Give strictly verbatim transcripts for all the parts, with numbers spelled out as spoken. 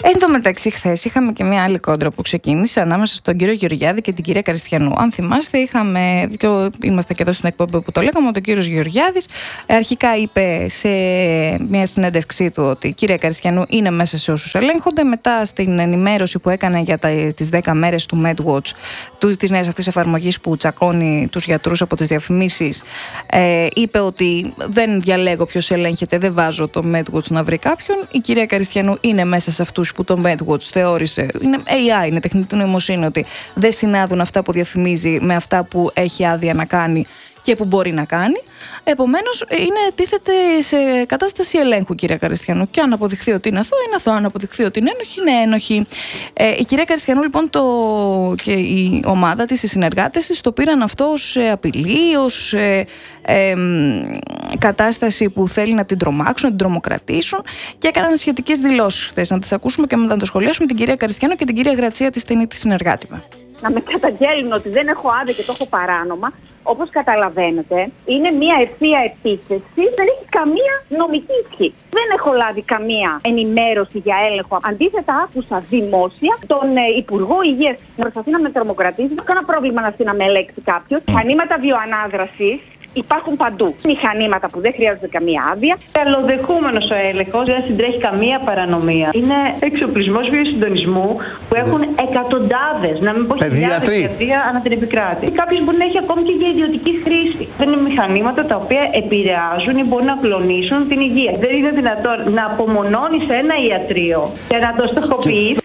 Εν τω μεταξύ, χθες είχαμε και μια άλλη κόντρα που ξεκίνησε ανάμεσα στον κύριο Γεωργιάδη και την κυρία Καριστιανού. Αν θυμάστε, είχαμε, είμαστε και εδώ στην εκπομπή που το λέγαμε, ότι ο κύριος Γεωργιάδης αρχικά είπε σε μια συνέντευξή του ότι η κυρία Καριστιανού είναι μέσα σε όσους ελέγχονται. Μετά, στην ενημέρωση που έκανε για τα, τις δέκα μέρες του MedWatch, του, της νέας αυτής εφαρμογής που τσακώνει τους γιατρούς από τις διαφημίσεις, ε, είπε ότι δεν διαλέγω ποιος ελέγχεται, δεν βάζω το MedWatch να βρει κάποιον. Η κυρία Καριστιανού είναι μέσα σε αυτούς που το MedWatch θεώρησε, είναι έι άι, είναι τεχνητή νοημοσύνη, ότι δεν συνάδουν αυτά που διαφημίζει με αυτά που έχει άδεια να κάνει και που μπορεί να κάνει. Επομένως, είναι, τίθεται σε κατάσταση ελέγχου, κυρία Καριστιανού. Και αν αποδειχθεί ότι είναι αθώο, είναι αθώο. Αν αποδειχθεί ότι είναι ένοχη, είναι ένοχη. Ε, η κυρία Καριστιανού, λοιπόν, το, και η ομάδα της, οι συνεργάτες της, το πήραν αυτό ως απειλή, ως ε, ε, κατάσταση που θέλει να την τρομάξουν, να την τρομοκρατήσουν, και έκαναν σχετικές δηλώσεις χθες. Να τις ακούσουμε και μετά να το σχολιάσουμε, την κυρία Καριστιανού και την κυρία Γρατσία, τη στενή της συνεργάτη. Να με καταγγέλνουν ότι δεν έχω άδεια και το έχω παράνομα, όπως καταλαβαίνετε, είναι μια ευθεία επίθεση, δεν έχει καμία νομική ισχύ. Δεν έχω λάβει καμία ενημέρωση για έλεγχο. Αντίθετα, άκουσα δημόσια τον ε, Υπουργό Υγείας να προσπαθεί να με τρομοκρατήσει. Δεν έχω κανένα πρόβλημα να στείλει να με ελέγξει κάποιος. Μηχανήματα βιοανάδρασης υπάρχουν παντού. Μηχανήματα που δεν χρειάζονται καμία άδεια. Καλοδεχούμενος ο έλεγχος, δεν συντρέχει καμία παρανομία. Είναι εξοπλισμός βιοσυντονισμού που έχουν εκατοντάδες, να μην πω χιλιάδες γιατρία ανά την επικράτη. Κάποιος μπορεί να έχει ακόμη και για ιδιωτική χρήση. Δεν είναι μηχανήματα τα οποία επηρεάζουν ή μπορεί να κλονίσουν την υγεία. Δεν είναι δυνατόν να απομονώνεις ένα ιατρείο και να το στοχοποιείς.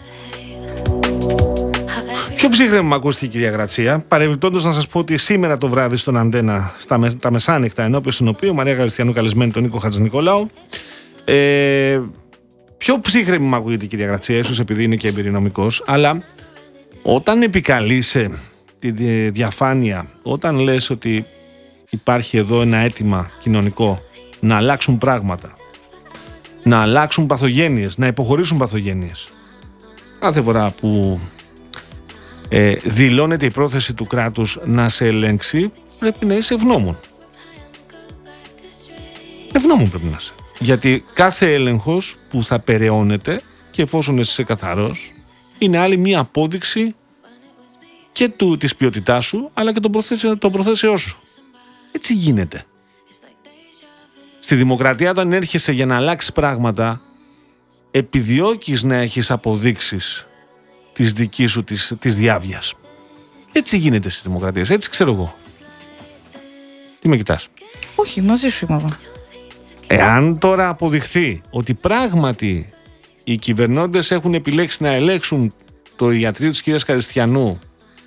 Πιο ψύχρεμα ακούστηκε η κυρία Γρατσία. Παρεμπιπτόντως, να σας πω ότι σήμερα το βράδυ στον Αντένα, στα με, τα μεσάνυχτα, ενώπιον συνοπίου, Μαρία Καριστιανού καλεσμένη τον Νίκο Χατζηνικολάου. Ε, πιο ψύχρεμα ακούγεται η κυρία Γρατσία, ίσως επειδή είναι και εμπειρονομικός, αλλά όταν επικαλείσαι τη διαφάνεια, όταν λες ότι υπάρχει εδώ ένα αίτημα κοινωνικό να αλλάξουν πράγματα, να αλλάξουν παθογένειες, να υποχωρήσουν παθογένειες, κάθε φορά που Ε, δηλώνεται η πρόθεση του κράτους να σε ελέγξει, πρέπει να είσαι ευγνώμων. Ευγνώμων πρέπει να είσαι. Γιατί κάθε έλεγχος που θα περαιώνεται, και εφόσον είσαι καθαρός, είναι άλλη μία απόδειξη και του, της ποιότητάς σου, αλλά και των προθέσεων, των προθέσεών σου. Έτσι γίνεται. Στη δημοκρατία, όταν έρχεσαι για να αλλάξεις πράγματα, επιδιώκεις να έχεις αποδείξεις της δικής σου της, της διάβιας. Έτσι γίνεται στις δημοκρατίες. Έτσι ξέρω εγώ. Τι με κοιτάς? Όχι, μαζί σου είμαι εγώ. Εάν τώρα αποδειχθεί ότι πράγματι οι κυβερνώντες έχουν επιλέξει να ελέγξουν το ιατρείο της κυρίας Καριστιανού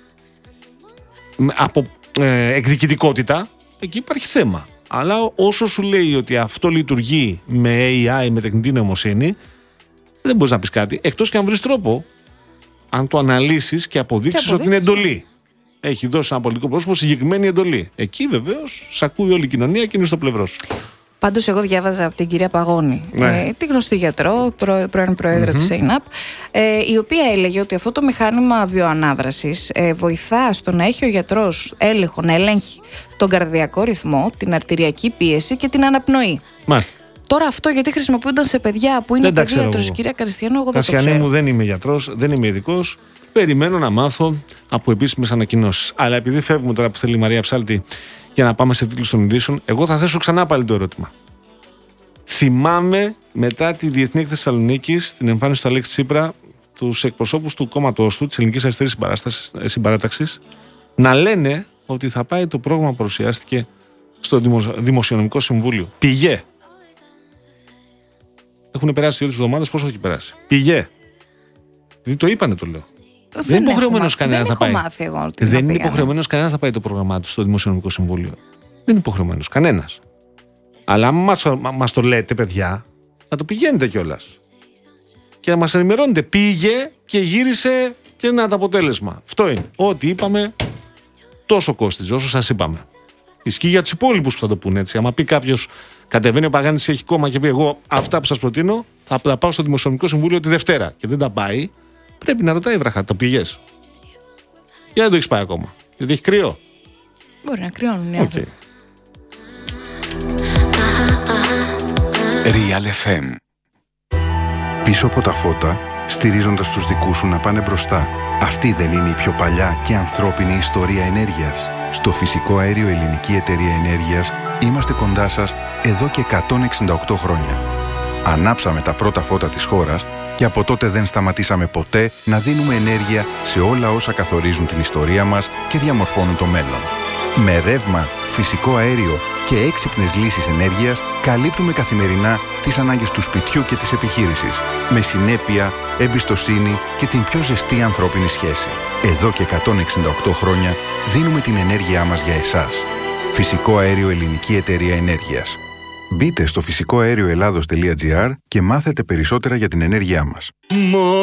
από ε, εκδικητικότητα, εκεί υπάρχει θέμα. Αλλά όσο σου λέει ότι αυτό λειτουργεί με έι άι, με τεχνητή νοημοσύνη, δεν μπορείς να πεις κάτι, εκτός και αν βρεις τρόπο, αν το αναλύσεις και αποδείξεις ότι είναι εντολή. Έχει δώσει ένα πολιτικό πρόσωπο συγκεκριμένη εντολή. Εκεί βεβαίως σ' ακούει όλη η κοινωνία και είναι στο πλευρό σου. Πάντως, εγώ διάβαζα από την κυρία Παγώνη, ναι. ε, τη γνωστή γιατρό, προ, πρώην προέδρο mm-hmm. της ΕΙΝΑΠ, ε, η οποία έλεγε ότι αυτό το μηχάνημα βιοανάδρασης ε, βοηθά στο να έχει ο γιατρός έλεγχο, να ελέγχει τον καρδιακό ρυθμό, την αρτηριακή πίεση και την αναπνοή. Μάλιστα. Τώρα αυτό γιατί χρησιμοποιούνταν σε παιδιά που είναι παιδίατρος, κυρία Καριστιανού, εγώ δεν το ξέρω. Μου δεν είμαι γιατρός, δεν είμαι ειδικός. Περιμένω να μάθω από επίσημες ανακοινώσεις. Αλλά επειδή φεύγουμε τώρα που θέλει η Μαρία Ψάλτη για να πάμε σε τίτλους των ειδήσεων, εγώ θα θέσω ξανά πάλι το ερώτημα. Θυμάμαι μετά τη Διεθνή Έκθεση Θεσσαλονίκης, την εμφάνιση του Αλέξη Τσίπρα, τους εκπροσώπους του κόμματός του, της Ελληνικής Αριστερής Συμπαράταξης, να λένε ότι θα πάει το πρόγραμμα που παρουσιάστηκε στο Δημοσιονομικό Συμβούλιο. Πηγέ. Έχουν περάσει δύο εβδομάδες, πόσο έχει περάσει? Πηγέ. Δηλαδή το είπανε, το λέω. Δεν, δεν είναι υποχρεωμένος κανένας να πάει. Εγώ, δεν είναι υποχρεωμένος κανένας να πάει το πρόγραμμά του στο Δημοσιονομικό Συμβούλιο. Δεν είναι υποχρεωμένος κανένας. Αλλά αν μας, μας το λέτε, παιδιά, να το πηγαίνετε κιόλας. Και να μας ενημερώνετε. Πήγε και γύρισε και ένα το αποτέλεσμα. Αυτό είναι. Ό,τι είπαμε, τόσο κόστιζε όσο σας είπαμε. Ισχύει για τους υπόλοιπους που θα το πούνε έτσι. Άμα πει κάποιος, κατεβαίνει ο Παγάνης, έχει κόμμα και πει: εγώ αυτά που σας προτείνω θα τα πάω στο Δημοσιονομικό Συμβούλιο τη Δευτέρα. Και δεν τα πάει, πρέπει να ρωτάει βραχά, το πήγες? Γιατί δεν το έχεις πάει ακόμα? Γιατί έχει κρύο? Μπορεί να κρυώνουν οι άνθρωποι. Real εφ εμ. Πίσω από τα φώτα, στηρίζοντας τους δικούς σου να πάνε μπροστά. Αυτή δεν είναι η πιο παλιά και ανθρώπινη ιστορία ενέργειας? Στο Φυσικό Αέριο Ελληνική Εταιρεία Ενέργειας είμαστε κοντά σας εδώ και εκατόν εξήντα οκτώ χρόνια. Ανάψαμε τα πρώτα φώτα της χώρας και από τότε δεν σταματήσαμε ποτέ να δίνουμε ενέργεια σε όλα όσα καθορίζουν την ιστορία μας και διαμορφώνουν το μέλλον. Με ρεύμα, φυσικό αέριο και έξυπνες λύσεις ενέργειας καλύπτουμε καθημερινά τις ανάγκες του σπιτιού και της επιχείρησης, με συνέπεια, εμπιστοσύνη και την πιο ζεστή ανθρώπινη σχέση. Εδώ και εκατόν εξήντα οκτώ χρόνια δίνουμε την ενέργειά μας για εσάς. Φυσικό Αέριο Ελληνική Εταιρεία Ενέργειας. Μπείτε στο φυσικό αέριο ελλάδος τελεία τζι άρ και μάθετε περισσότερα για την ενέργειά μας.